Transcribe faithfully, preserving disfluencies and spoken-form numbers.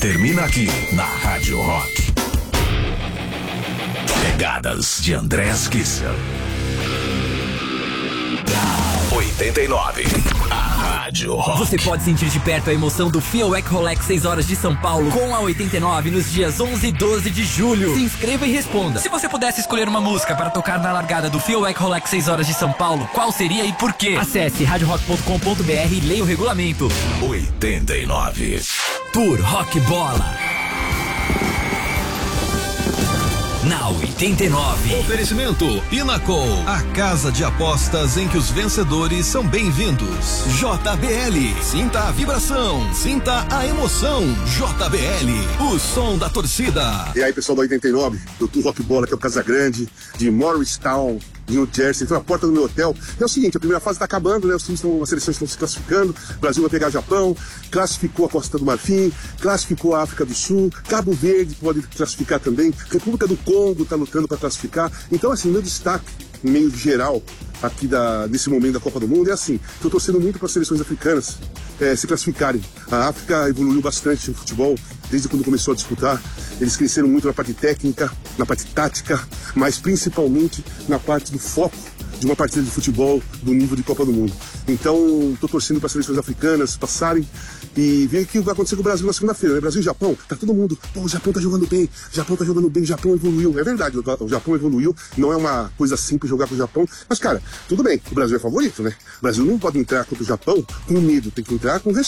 termina aqui na Rádio Rock. Pegadas de Andrés Kisser. oitenta e nove. A Rádio Rock. Você pode sentir de perto a emoção do Fielwec Rolex seis horas de São Paulo com a oitenta e nove nos dias onze e doze de julho. Se inscreva e responda. Se você pudesse escolher uma música para tocar na largada do Fielwec Rolex seis horas de São Paulo, qual seria e por quê? Acesse rádio rock ponto com ponto b r e leia o regulamento. oitenta e nove. Tour Rock Bola. Na oitenta e nove. Oferecimento Pinnacle, a casa de apostas em que os vencedores são bem-vindos. J B L, sinta a vibração, sinta a emoção. J B L, o som da torcida. E aí, pessoal da oitenta e nove, do Tour Rock Bola, que é o Casagrande, de Morristown, New Jersey. Então, a porta do meu hotel. É o seguinte, a primeira fase está acabando, né? Os times estão, as seleções estão se classificando. O Brasil vai pegar Japão, classificou a Costa do Marfim, classificou a África do Sul, Cabo Verde pode classificar também, República do Congo está lutando para classificar. Então, assim, meu destaque, em meio geral, aqui da, nesse momento da Copa do Mundo, é assim, estou torcendo muito para as seleções africanas é, se classificarem. A África evoluiu bastante no futebol, desde quando começou a disputar. Eles cresceram muito na parte técnica, na parte tática, mas principalmente na parte do foco de uma partida de futebol do nível de Copa do Mundo. Então, estou torcendo para as seleções africanas passarem e ver o que vai acontecer com o Brasil na segunda-feira, né? Brasil e Japão, tá todo mundo, pô, o Japão tá jogando bem, o Japão tá jogando bem, o Japão evoluiu. É verdade, o Japão evoluiu, não é uma coisa simples jogar com o Japão, mas, cara, tudo bem, o Brasil é favorito, né? O Brasil não pode entrar contra o Japão com medo, tem que entrar com respeito.